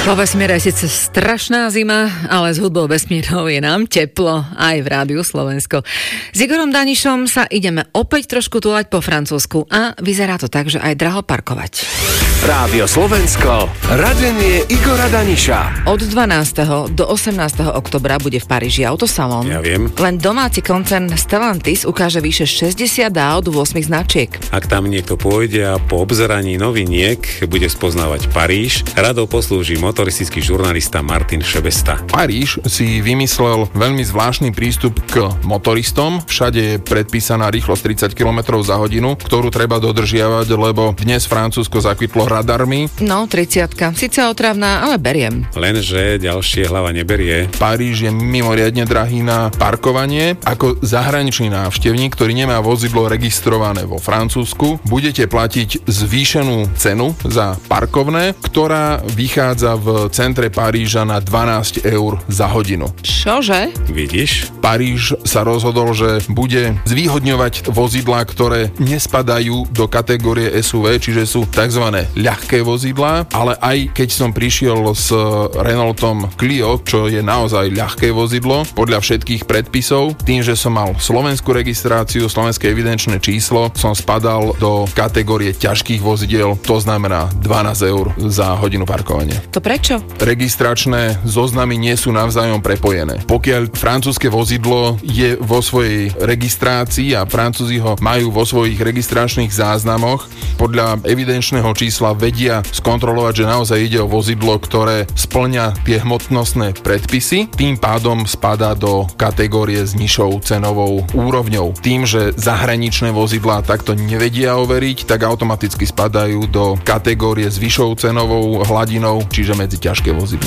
Vo vesmíre je síce strašná zima, ale s hudbou vesmírnou je nám teplo aj v Rádiu Slovensko. S Igorom Danišom sa ideme opäť trošku túlať po Francúzsku a vyzerá to tak, že aj draho parkovať. Rádio Slovensko, radenie Igora Daniša. Od 12. do 18. oktobra bude v Paríži autosalón. Ja viem. Len domáci koncern Stellantis ukáže vyše 60 aut 8 značiek. Ak tam niekto pôjde a po obzeraní noviniek bude spoznávať Paríž, radou poslúži motoristický žurnalista Martin Šebesta. Paríž si vymyslel veľmi zvláštny prístup k motoristom. Všade je predpísaná rýchlosť 30 km za hodinu, ktorú treba dodržiavať, lebo dnes Francúzsko zakvitlo radarmi. No, 30-ka. Sice otravná, ale beriem. Lenže ďalšie hlava neberie. Paríž je mimoriadne drahý na parkovanie. Ako zahraničný návštevník, ktorý nemá vozidlo registrované vo Francúzsku, budete platiť zvýšenú cenu za parkovné, ktorá vychádza v centre Paríža na 12 eur za hodinu. Čože? Vidíš? Paríž sa rozhodol, že bude zvýhodňovať vozidlá, ktoré nespadajú do kategórie SUV, čiže sú tzv. Ľahké vozidlá, ale aj keď som prišiel s Renaultom Clio, čo je naozaj ľahké vozidlo, podľa všetkých predpisov, tým, že som mal slovenskú registráciu, slovenské evidenčné číslo, som spadal do kategórie ťažkých vozidiel, to znamená 12 eur za hodinu parkovania. To prečo? Registračné zoznamy nie sú navzájom prepojené. Pokiaľ francúzske vozidlo je vo svojej registrácii a Francúzi ho majú vo svojich registračných záznamoch, podľa evidenčného čísla vedia skontrolovať, že naozaj ide o vozidlo, ktoré spĺňa tie hmotnostné predpisy, tým pádom spadá do kategórie s nižšou cenovou úrovňou. Tým, že zahraničné vozidlá takto nevedia overiť, tak automaticky spadajú do kategórie s vyššou cenovou hladinou, čiže medzi ťažké vozidlá.